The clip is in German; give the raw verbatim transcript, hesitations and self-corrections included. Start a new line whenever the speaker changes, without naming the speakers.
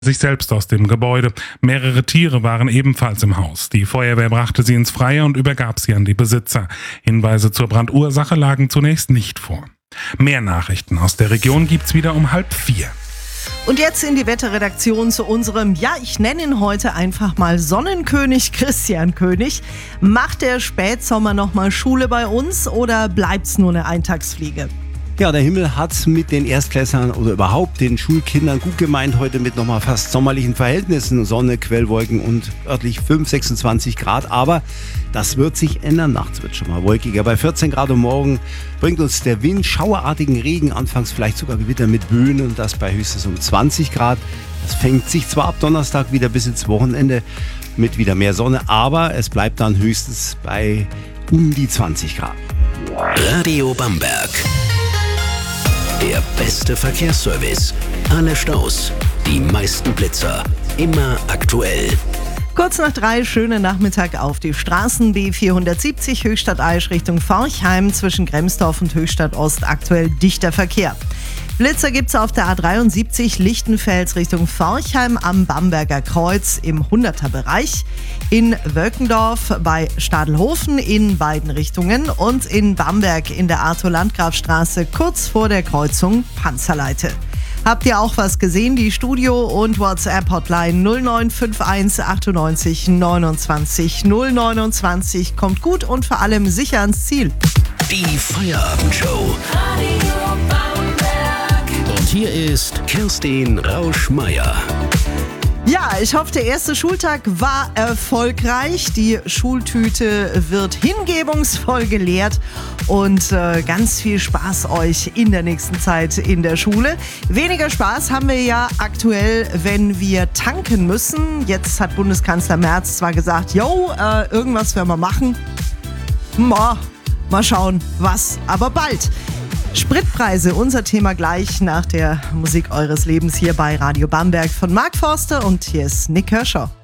sich selbst aus dem Gebäude. Mehrere Tiere waren ebenfalls im Haus. Die Feuerwehr brachte sie ins Freie und übergab sie an die Besitzer. Hinweise zur Brandursache lagen zunächst nicht vor. Mehr Nachrichten aus der Region gibt's wieder um halb vier.
Und jetzt in die Wetterredaktion zu unserem, ja, ich nenne ihn heute einfach mal Sonnenkönig Christian König. Macht der Spätsommer nochmal Schule bei uns oder bleibt's nur eine Eintagsfliege?
Ja, der Himmel hat mit den Erstklässlern oder überhaupt den Schulkindern gut gemeint heute mit nochmal fast sommerlichen Verhältnissen. Sonne, Quellwolken und örtlich fünf, sechsundzwanzig Grad. Aber das wird sich ändern. Nachts wird schon mal wolkiger. Bei vierzehn Grad am Morgen bringt uns der Wind schauerartigen Regen, anfangs vielleicht sogar Gewitter mit Böen und das bei höchstens um zwanzig Grad. Das fängt sich zwar ab Donnerstag wieder bis ins Wochenende mit wieder mehr Sonne, aber es bleibt dann höchstens bei um die zwanzig Grad.
Radio Bamberg. Der beste Verkehrsservice. Alle Staus, die meisten Blitzer, immer aktuell.
Kurz nach drei, schönen Nachmittag auf die Straßen. B vierhundertsiebzig Höchstadt-Aisch Richtung Forchheim zwischen Gremsdorf und Höchstadt Ost aktuell dichter Verkehr. Blitzer gibt's auf der A dreiundsiebzig Lichtenfels Richtung Forchheim am Bamberger Kreuz im hunderter-Bereich, in Wölkendorf bei Stadelhofen in beiden Richtungen und in Bamberg in der Arthur-Landgraf-Straße kurz vor der Kreuzung Panzerleite. Habt ihr auch was gesehen? Die Studio- und WhatsApp-Hotline null neun fünf eins achtundneunzig neunundzwanzig null neunundzwanzig kommt gut und vor allem sicher ans Ziel.
Die Feierabendshow. Und hier ist Kerstin Rausch-Meyer.
Ja, ich hoffe, der erste Schultag war erfolgreich. Die Schultüte wird hingebungsvoll geleert und äh, ganz viel Spaß euch in der nächsten Zeit in der Schule. Weniger Spaß haben wir ja aktuell, wenn wir tanken müssen. Jetzt hat Bundeskanzler Merz zwar gesagt, jo, äh, irgendwas werden wir machen. Ma, mal schauen, was, aber bald. Spritpreise, unser Thema gleich nach der Musik eures Lebens hier bei Radio Bamberg von Mark Forster und hier ist Nick Kershaw.